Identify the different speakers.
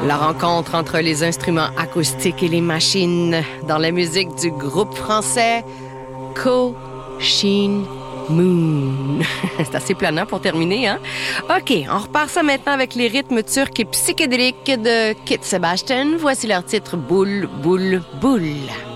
Speaker 1: La rencontre entre les instruments acoustiques et les machines dans la musique du groupe français Ko-Shin Moon. C'est assez planant pour terminer, hein? OK, on repart ça maintenant avec les rythmes turcs et psychédéliques de Kit Sebastian. Voici leur titre Boule, boule, boule.